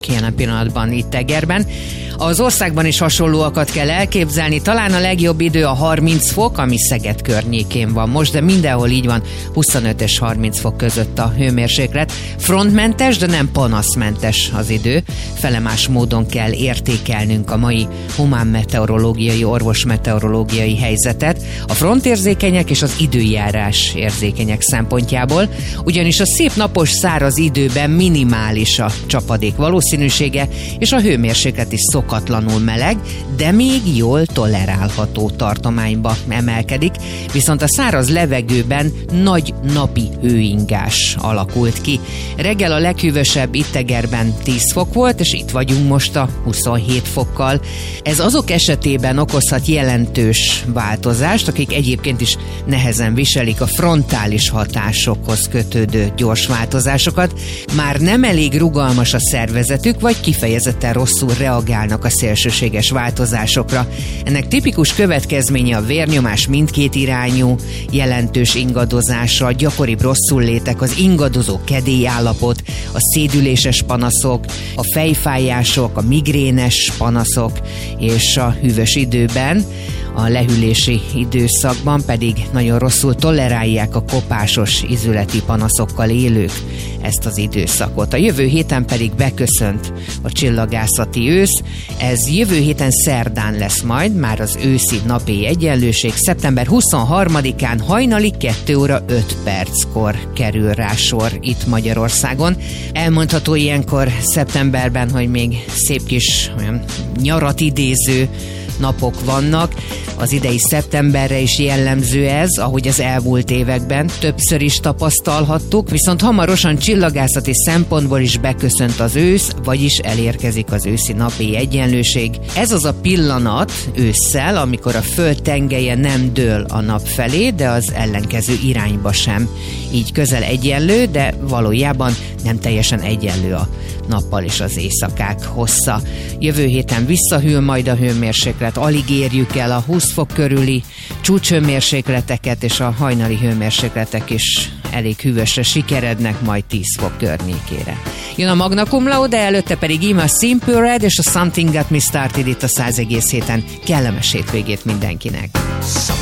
Jelen pillanatban itt Egerben. Az országban is hasonlóakat kell elképzelni, talán a legjobb idő a 30 fok, ami Szeged környékén van most, de mindenhol így van, 25 és 30 fok között a hőmérséklet. Frontmentes, de nem panaszmentes az idő. Felemás módon kell értékelnünk a mai humánmeteorológiai, orvosmeteorológiai helyzetet, a frontérzékenyek és az időjárás érzékenyek szempontjából, ugyanis a szép napos száraz időben minimális a csapadék valószínűsége, és a hőmérséklet is szokatlanul meleg, de még jól tolerálható tartományba emelkedik, viszont a száraz levegőben nagy napi hőingás alakult ki. Reggel a leghűvösebb itt Egerben 10 fok volt, és itt vagyunk most a 27 fokkal. Ez azok esetében okozhat jelentős változást, akik egyébként is nehezen viselik a frontális hatásokhoz kötődő gyors változásokat. Már nem elég rugalmas a szervezetük, vagy kifejezetten rosszul reagálnak a szélsőséges változásokra. Ennek tipikus következménye a vérnyomás mindkét irányú jelentős ingadozása, gyakoribb rosszullétek, az ingadozó kedélyállapot, a szédüléses panaszok, a fejfájások, a migrénes panaszok, és a hűvös időben, a lehűlési időszakban pedig nagyon rosszul tolerálják a kopásos izületi panaszokkal élők ezt az időszakot. A jövő héten pedig beköszönt a csillagászati ősz. Ez jövő héten szerdán lesz majd, már az őszi napi egyenlőség. Szeptember 23-án hajnali 2 óra 5 perckor kerül rá sor itt Magyarországon. Elmondható ilyenkor szeptemberben, hogy még szép kis olyan nyarat idéző napok vannak. Az idei szeptemberre is jellemző ez, ahogy az elmúlt években többször is tapasztalhattuk, viszont hamarosan csillagászati szempontból is beköszönt az ősz, vagyis elérkezik az őszi napi egyenlőség. Ez az a pillanat ősszel, amikor a föld tengelye nem dől a nap felé, de az ellenkező irányba sem. Így közel egyenlő, de valójában nem teljesen egyenlő a nappal és az éjszakák hossza. Jövő héten visszahűl majd a hőmérséklet, alig érjük el a 20 fok körüli csúcshőmérsékleteket, és a hajnali hőmérsékletek is elég hűvösre sikerednek, majd 10 fok környékére. Jön a Magna Cum Laude, előtte pedig íme a Simple Red és a Something Got Me Started itt a 100,7-en. Kellemes hétvégét mindenkinek!